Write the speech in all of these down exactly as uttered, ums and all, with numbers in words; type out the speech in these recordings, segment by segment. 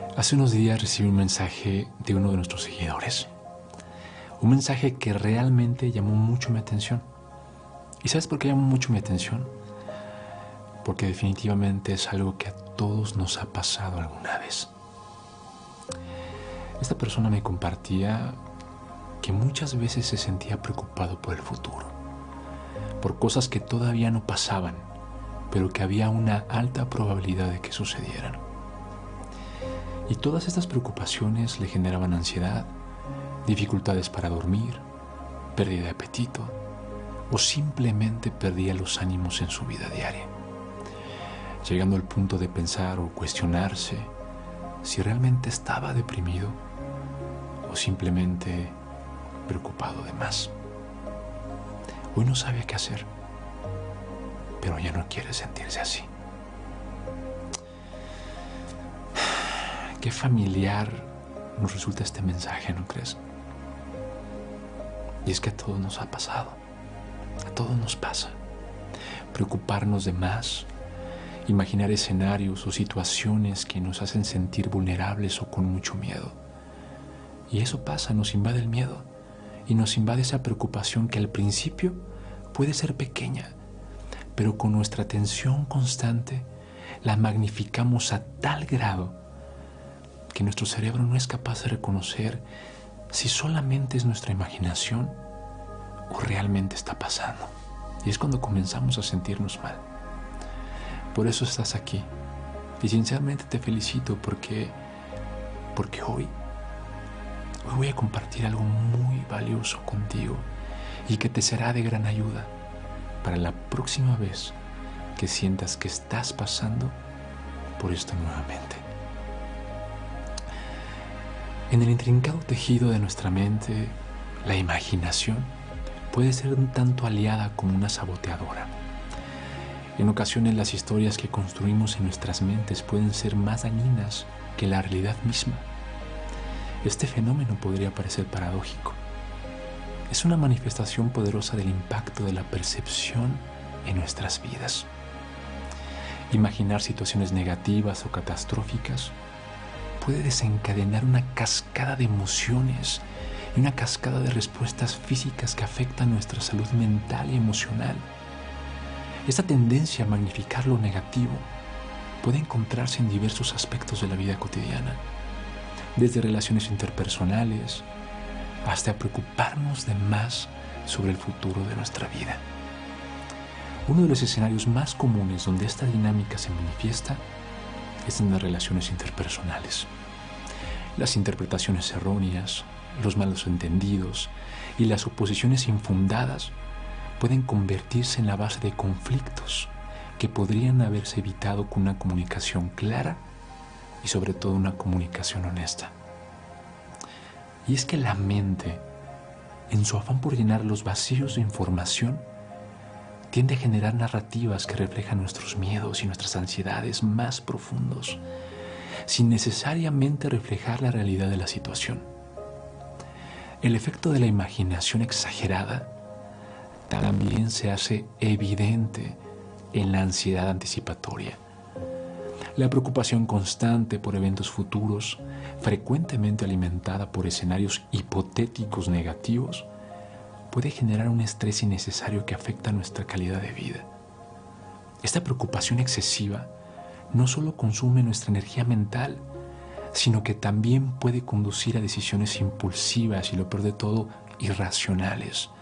Hace unos días recibí un mensaje de uno de nuestros seguidores. Un mensaje que realmente llamó mucho mi atención. ¿Y sabes por qué llamó mucho mi atención? Porque definitivamente es algo que a todos nos ha pasado alguna vez. Esta persona me compartía que muchas veces se sentía preocupado por el futuro, por cosas que todavía no pasaban, pero que había una alta probabilidad de que sucedieran. Y todas estas preocupaciones le generaban ansiedad, dificultades para dormir, pérdida de apetito o simplemente perdía los ánimos en su vida diaria, llegando al punto de pensar o cuestionarse si realmente estaba deprimido o simplemente preocupado de más. Hoy no sabe qué hacer, pero ya no quiere sentirse así. Qué familiar nos resulta este mensaje, ¿no crees? Y es que a todos nos ha pasado, a todos nos pasa. Preocuparnos de más, imaginar escenarios o situaciones que nos hacen sentir vulnerables o con mucho miedo. Y eso pasa, nos invade el miedo y nos invade esa preocupación que al principio puede ser pequeña, pero con nuestra atención constante la magnificamos a tal grado que nuestro cerebro no es capaz de reconocer si solamente es nuestra imaginación o realmente está pasando. Y es cuando comenzamos a sentirnos mal. Por eso estás aquí. Y sinceramente te felicito porque, porque hoy, hoy voy a compartir algo muy valioso contigo y que te será de gran ayuda para la próxima vez que sientas que estás pasando por esto nuevamente. En el intrincado tejido de nuestra mente, la imaginación puede ser un tanto aliada como una saboteadora. En ocasiones las historias que construimos en nuestras mentes pueden ser más dañinas que la realidad misma. Este fenómeno podría parecer paradójico. Es una manifestación poderosa del impacto de la percepción en nuestras vidas. Imaginar situaciones negativas o catastróficas puede desencadenar una cascada de emociones y una cascada de respuestas físicas que afectan nuestra salud mental y emocional. Esta tendencia a magnificar lo negativo puede encontrarse en diversos aspectos de la vida cotidiana, desde relaciones interpersonales hasta preocuparnos de más sobre el futuro de nuestra vida. Uno de los escenarios más comunes donde esta dinámica se manifiesta es en las relaciones interpersonales. Las interpretaciones erróneas, los malos entendidos y las oposiciones infundadas pueden convertirse en la base de conflictos que podrían haberse evitado con una comunicación clara y sobre todo una comunicación honesta. Y es que la mente, en su afán por llenar los vacíos de información, tiende a generar narrativas que reflejan nuestros miedos y nuestras ansiedades más profundos, sin necesariamente reflejar la realidad de la situación. El efecto de la imaginación exagerada también se hace evidente en la ansiedad anticipatoria. La preocupación constante por eventos futuros, frecuentemente alimentada por escenarios hipotéticos negativos, puede generar un estrés innecesario que afecta nuestra calidad de vida. Esta preocupación excesiva no solo consume nuestra energía mental, sino que también puede conducir a decisiones impulsivas y, lo peor de todo, irracionales.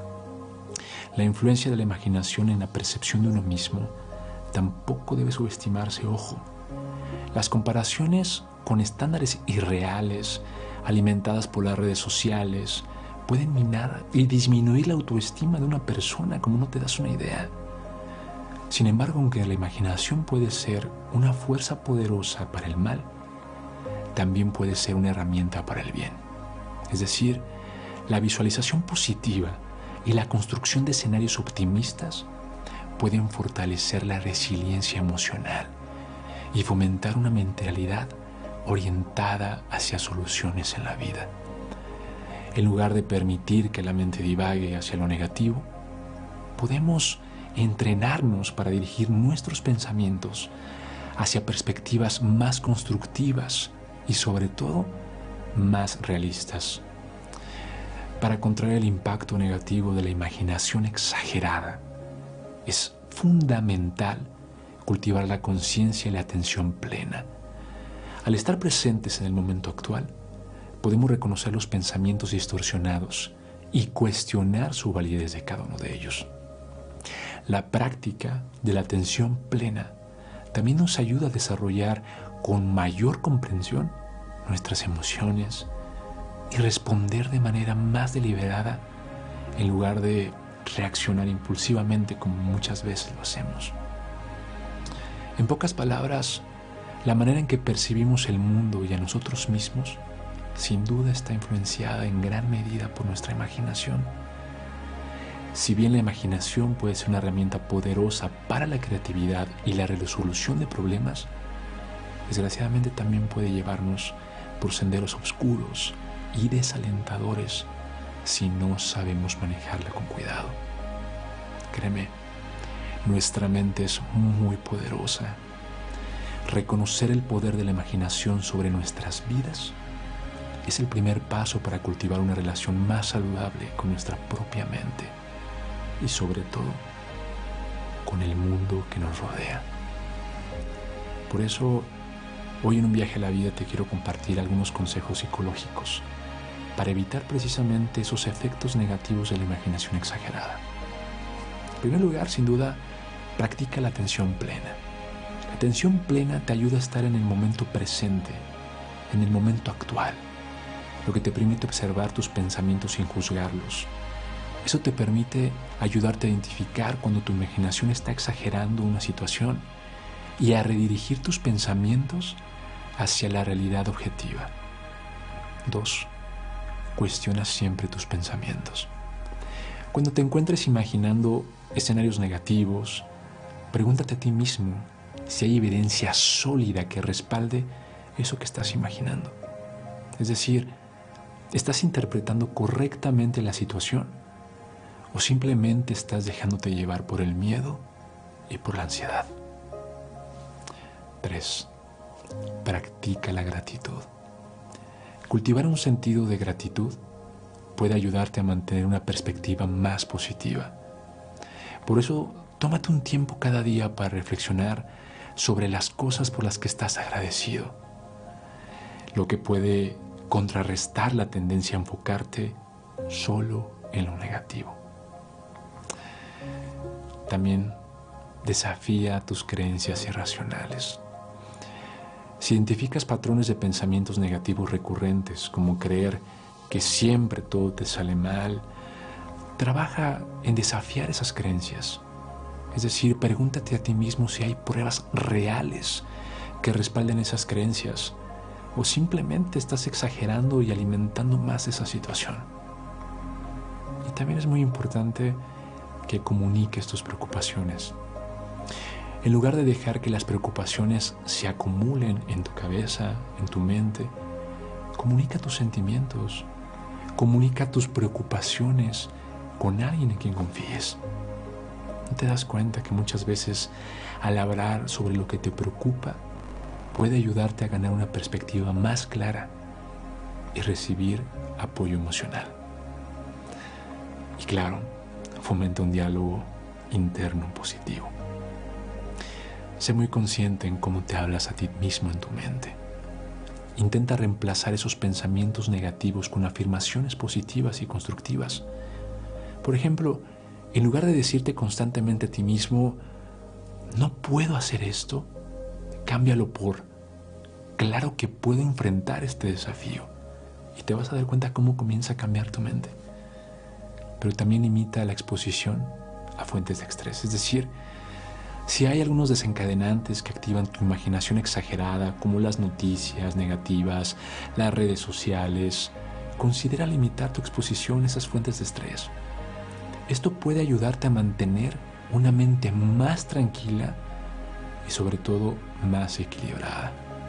La influencia de la imaginación en la percepción de uno mismo tampoco debe subestimarse, ojo. Las comparaciones con estándares irreales, alimentadas por las redes sociales, pueden minar y disminuir la autoestima de una persona como no te das una idea. Sin embargo, aunque la imaginación puede ser una fuerza poderosa para el mal, también puede ser una herramienta para el bien. Es decir, la visualización positiva y la construcción de escenarios optimistas pueden fortalecer la resiliencia emocional y fomentar una mentalidad orientada hacia soluciones en la vida. En lugar de permitir que la mente divague hacia lo negativo, podemos entrenarnos para dirigir nuestros pensamientos hacia perspectivas más constructivas y sobre todo más realistas. Para contraer el impacto negativo de la imaginación exagerada, es fundamental cultivar la conciencia y la atención plena. Al estar presentes en el momento actual, podemos reconocer los pensamientos distorsionados y cuestionar su validez de cada uno de ellos. La práctica de la atención plena también nos ayuda a desarrollar con mayor comprensión nuestras emociones y responder de manera más deliberada en lugar de reaccionar impulsivamente como muchas veces lo hacemos. En pocas palabras, la manera en que percibimos el mundo y a nosotros mismos sin duda está influenciada en gran medida por nuestra imaginación. Si bien la imaginación puede ser una herramienta poderosa para la creatividad y la resolución de problemas, desgraciadamente también puede llevarnos por senderos oscuros y desalentadores si no sabemos manejarla con cuidado. Créeme, nuestra mente es muy poderosa. Reconocer el poder de la imaginación sobre nuestras vidas es el primer paso para cultivar una relación más saludable con nuestra propia mente y sobre todo con el mundo que nos rodea. Por eso, hoy en un viaje a la vida te quiero compartir algunos consejos psicológicos para evitar precisamente esos efectos negativos de la imaginación exagerada. En primer lugar, sin duda, practica la atención plena. La atención plena te ayuda a estar en el momento presente, en el momento actual, lo que te permite observar tus pensamientos sin juzgarlos. Eso te permite ayudarte a identificar cuando tu imaginación está exagerando una situación y a redirigir tus pensamientos hacia la realidad objetiva. Dos, cuestiona siempre tus pensamientos. Cuando te encuentres imaginando escenarios negativos, pregúntate a ti mismo si hay evidencia sólida que respalde eso que estás imaginando. Es decir, ¿estás interpretando correctamente la situación o simplemente estás dejándote llevar por el miedo y por la ansiedad? Tres, practica la gratitud. Cultivar un sentido de gratitud puede ayudarte a mantener una perspectiva más positiva. Por eso, tómate un tiempo cada día para reflexionar sobre las cosas por las que estás agradecido, lo que puede contrarrestar la tendencia a enfocarte solo en lo negativo. También desafía tus creencias irracionales. Si identificas patrones de pensamientos negativos recurrentes, como creer que siempre todo te sale mal, trabaja en desafiar esas creencias. Es decir, pregúntate a ti mismo si hay pruebas reales que respalden esas creencias o simplemente estás exagerando y alimentando más esa situación. Y también es muy importante que comuniques tus preocupaciones. En lugar de dejar que las preocupaciones se acumulen en tu cabeza, en tu mente, comunica tus sentimientos, comunica tus preocupaciones con alguien en quien confíes. ¿No te das cuenta que muchas veces al hablar sobre lo que te preocupa puede ayudarte a ganar una perspectiva más clara y recibir apoyo emocional? Y claro, fomenta un diálogo interno positivo. Sé muy consciente en cómo te hablas a ti mismo en tu mente. Intenta reemplazar esos pensamientos negativos con afirmaciones positivas y constructivas. Por ejemplo, en lugar de decirte constantemente a ti mismo, no puedo hacer esto, cámbialo por, claro que puedo enfrentar este desafío. Y te vas a dar cuenta cómo comienza a cambiar tu mente. Pero también limita la exposición a fuentes de estrés. Es decir, si hay algunos desencadenantes que activan tu imaginación exagerada, como las noticias negativas, las redes sociales, considera limitar tu exposición a esas fuentes de estrés. Esto puede ayudarte a mantener una mente más tranquila y sobre todo más equilibrada.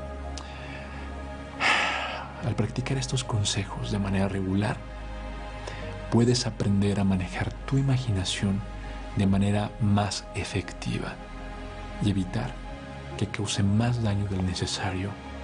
Al practicar estos consejos de manera regular, puedes aprender a manejar tu imaginación de manera más efectiva y evitar que cause más daño del necesario